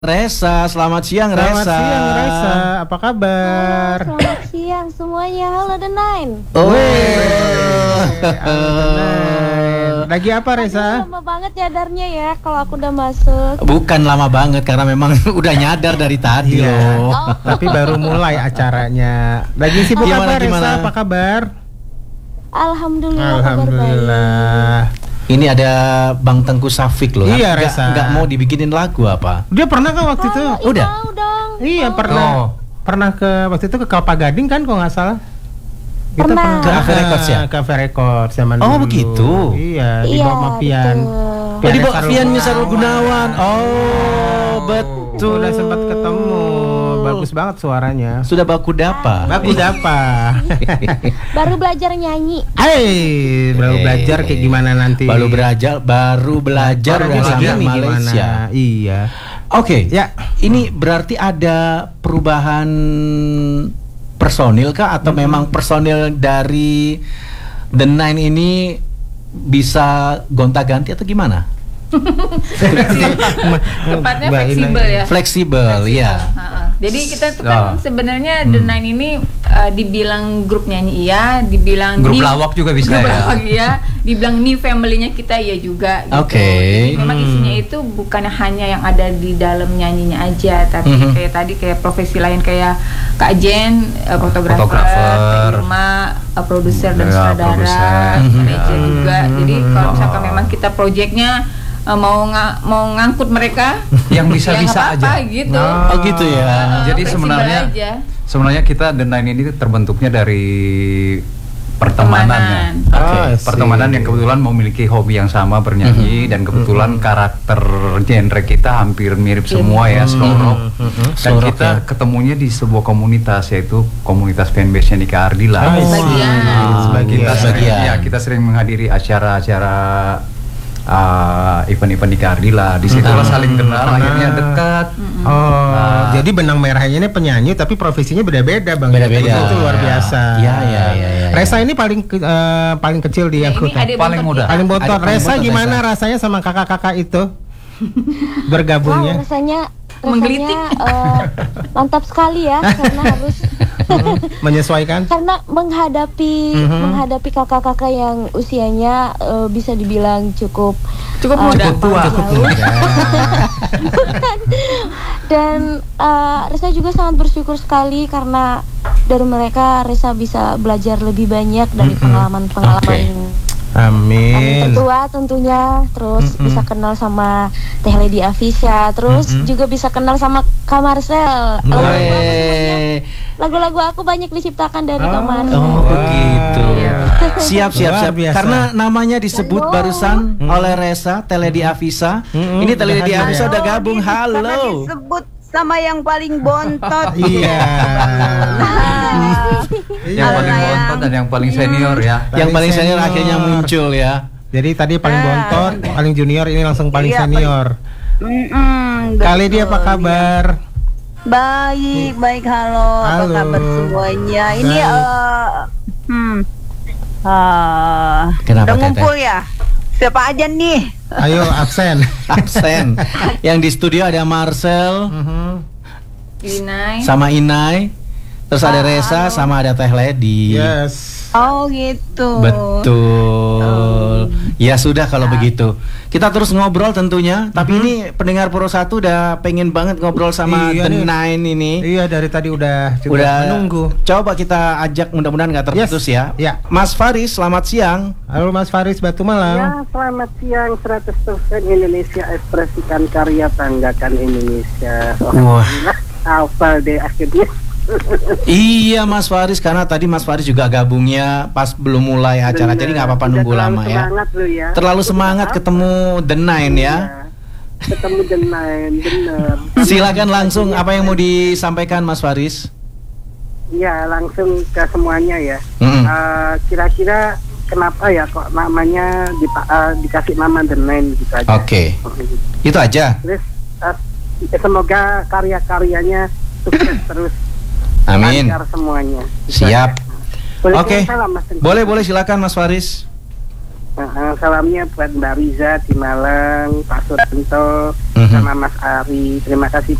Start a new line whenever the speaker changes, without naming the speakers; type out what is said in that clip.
Resa, selamat siang
Selamat
Resa.
siang Resa, apa kabar?
Halo, selamat siang semuanya. Halo The Nine.
Lagi apa Resa?
Lama banget nyadarnya ya kalau aku udah masuk.
Bukan lama banget karena memang udah nyadar dari tadi loh.
Tapi baru mulai acaranya. Lagi sibuk apa Resa? Apa kabar?
Alhamdulillah.
Alhamdulillah.
Ini ada Bang Tengku Safik loh.
Iya, Resa.
Nggak mau dibikinin lagu apa?
Dia pernah kan waktu itu?
Udah?
Iya pernah. Pernah ke waktu itu ke Kelapa Gading kan kalau nggak salah. Kita
Pernah.
Ke Ave Records ya?
Ke Ave Records zaman dulu.
Oh, begitu?
Iya, di bawah Mapian.
betul.
Oh, di bawah Fian Misarul Gunawan. Oh, betul.
Udah sempat ketemu. Bagus banget suaranya.
Sudah baku dapa.
Bagus apa?
Baru belajar nyanyi.
Baru belajar kayak gimana nanti?
Baru belajar udah sampai Malaysia.
Iya.
Oke.
Ya.
Ini berarti ada perubahan personil kah atau memang personil dari The Nine ini bisa gonta-ganti atau gimana?
Tepatnya fleksibel ya.
Fleksibel, ya.
Jadi kita tuh kan sebenarnya The Nine ini dibilang grup nyanyi iya, dibilang
grup lawak juga bisa
grup
ya.
lawak iya, dibilang new family-nya kita iya juga gitu.
Oke.
Jadi memang isinya itu bukan hanya yang ada di dalam nyanyinya aja, tapi kayak tadi kayak profesi lain kayak Kak Jen, fotografer, Irma, produser dan sutradara, manajer juga. Jadi kalau misalkan memang kita proyeknya mau ngangkut mereka
yang bisa-bisa
ya,
aja
gitu.
Oh gitu ya.
Jadi sebenarnya kita The Nine ini terbentuknya dari pertemanan ya. Pertemanan yang kebetulan memiliki hobi yang sama bernyanyi dan kebetulan karakter genre kita hampir mirip semua ya, slow rock. Dan kita ketemunya di sebuah komunitas yaitu komunitas fanbase-nya Nika Ardila. Kita sering menghadiri acara-acara event-event Nika Ardila. Di situlah saling kenal, akhirnya dekat.
Jadi benang merahnya ini penyanyi tapi profesinya beda-beda Bang.
Beda-beda.
Itu luar biasa.
Iya.
Resa ini paling kecil di anggota.
Paling muda.
Paling bontot. Resa
bontot,
gimana rasanya sama kakak-kakak itu bergabungnya?
Rasanya
menggelitik.
mantap sekali ya karena harus
Menyesuaikan?
karena menghadapi kakak-kakak yang usianya bisa dibilang cukup
muda.
Cukup muda.
Dan Resa juga sangat bersyukur sekali karena dari mereka Resa bisa belajar lebih banyak dari pengalaman-pengalaman
Amin.
tertua tentunya. Terus bisa kenal sama Teh Lady Afisa. Terus juga bisa kenal sama Kak Marcel. Lagu-lagu aku banyak diciptakan dari Kak Marcel.
Oh begitu. Siap.
Luar biasa.
Karena namanya disebut barusan oleh Resa, Teh Lady Afisa. Ini Teh Lady Afisa udah gabung. Halo.
Disebut sama yang paling bontot.
Iya.
Yang paling bontot dan yang paling senior ya.
Yang paling senior akhirnya muncul ya.
Jadi tadi paling bontot, paling junior, ini langsung paling senior. Kali dia apa kabar?
Baik, halo. Apa
Halo.
kabar semuanya? Ini
Kenapa,
udah
Teteh?
ngumpul ya? Siapa aja nih?
Ayo absen.
Absen. Yang di studio ada Marcel
Inai.
sama Inai. Terus ada Resa sama ada Teh Lady.
Yes.
Oh gitu.
Betul. Ya sudah kalau begitu. Kita terus ngobrol tentunya. Tapi ini pendengar Pro 1 udah pengen banget ngobrol sama
Iya
The
nih.
Nine ini.
Iya dari tadi udah menunggu.
Coba kita ajak, mudah-mudahan nggak terputus ya.
Ya.
Mas Faris, selamat siang.
Halo Mas Faris Batu Malang.
Ya, selamat siang. 100% Indonesia, ekspresikan karya, banggakan Indonesia.
Wah.
Hafal deh akhirnya.
Iya Mas Faris, karena tadi Mas Faris juga gabungnya pas belum mulai acara. Jadi nggak apa-apa nunggu lama ya.
Semangat lu ya.
Terlalu semangat ketemu The Nine ya.
Ketemu The Nine, bener.
Silakan langsung, apa yang mau disampaikan Mas Faris?
Ya, langsung ke semuanya ya.
Mm-mm.
Kira-kira kenapa ya kok namanya dikasih nama The Nine gitu aja.
Oke. Itu aja.
Terus semoga karya-karyanya sukses terus.
Amin.
Lancar semuanya.
Siap.
Boleh
Oke.
salam, Mas Tengku?
Boleh silakan Mas Faris.
Salamnya buat Mbak Riza di Malang, Pak Suranto, sama Mas Ari. Terima kasih